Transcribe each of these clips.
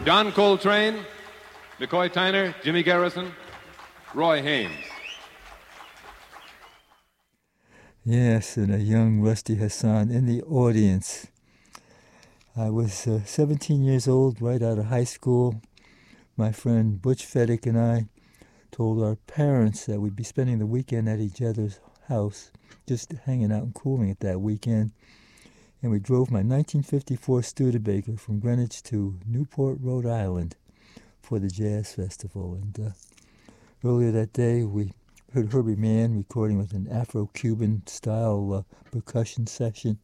John Coltrane, McCoy Tyner, Jimmy Garrison, Roy Haynes. Yes, and a young Rusty Hassan in the audience. I was 17 years old, right out of high school. My friend Butch Feddick and I told our parents that we'd be spending the weekend at each other's house, just hanging out and cooling it that weekend. And we drove my 1954 Studebaker from Greenwich to Newport, Rhode Island for the Jazz Festival. And earlier that day, we heard Herbie Mann recording with an Afro-Cuban style percussion section.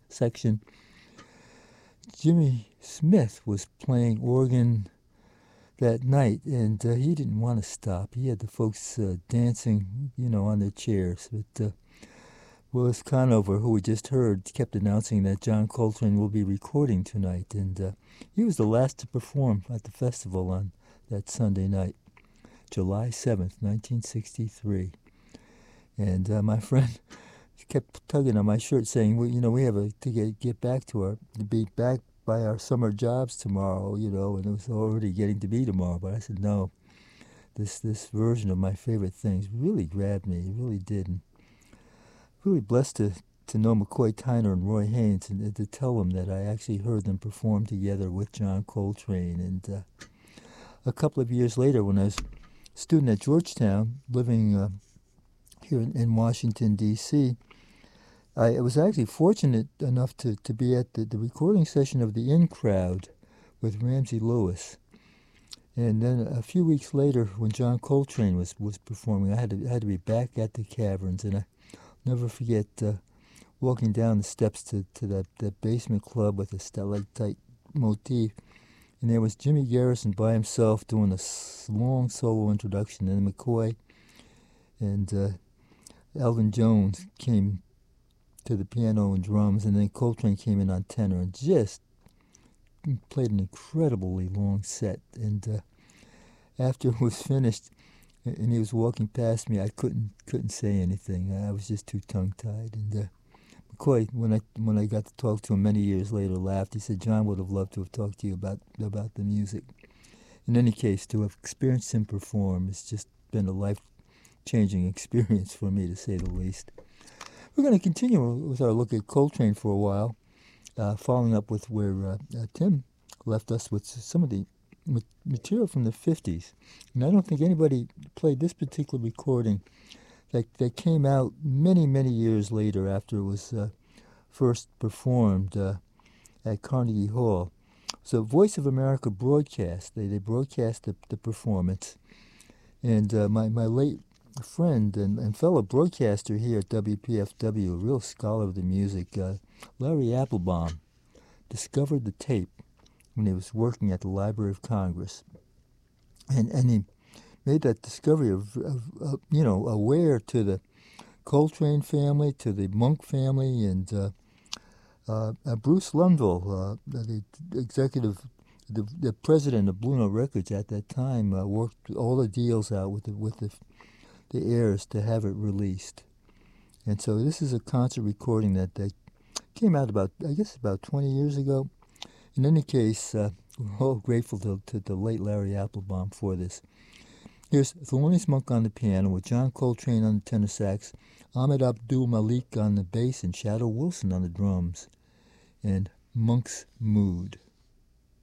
Jimmy Smith was playing organ that night, and he didn't want to stop. He had the folks dancing, on their chairs. But Willis Conover, who we just heard, kept announcing that John Coltrane will be recording tonight, and he was the last to perform at the festival on that Sunday night, July 7th, 1963. And my friend kept tugging on my shirt, saying, "Well, we have to get back to be back by our summer jobs tomorrow, and it was already getting to be tomorrow." But I said, no, this version of my favorite things really grabbed me. It really did. And really blessed to know McCoy Tyner and Roy Haynes, and to tell them that I actually heard them perform together with John Coltrane. And a couple of years later, when I was a student at Georgetown, living here in Washington, D.C., I was actually fortunate enough to be at the recording session of The In Crowd with Ramsey Lewis. And then a few weeks later, when John Coltrane was performing, I had to be back at the Caverns, and I never forget walking down the steps to that basement club with a stalactite motif, and there was Jimmy Garrison by himself doing a long solo introduction, and McCoy and Elvin Jones came to the piano and drums, and then Coltrane came in on tenor and just played an incredibly long set. And after it was finished, and he was walking past me, I couldn't say anything. I was just too tongue-tied. And McCoy, when I got to talk to him many years later, laughed. He said, "John would have loved to have talked to you about the music." In any case, to have experienced him perform, it's just been a life-changing experience for me, to say the least. We're going to continue with our look at Coltrane for a while, following up with where Tim left us with some of the material from the 50s. And I don't think anybody played this particular recording that came out many, many years later after it was first performed at Carnegie Hall. So Voice of America broadcast. They broadcast the performance. And my late friend and fellow broadcaster here at WPFW, a real scholar of the music, Larry Applebaum, discovered the tape when he was working at the Library of Congress. And he made that discovery of aware to the Coltrane family, to the Monk family, and Bruce Lundvall, the executive, the president of Blue Note Records at that time, worked all the deals out with the heirs to have it released. And so this is a concert recording that came out about 20 years ago. In any case, we're all grateful to the late Larry Applebaum for this. Here's Thelonious Monk on the piano with John Coltrane on the tenor sax, Ahmed Abdul Malik on the bass, and Shadow Wilson on the drums, and Monk's Mood.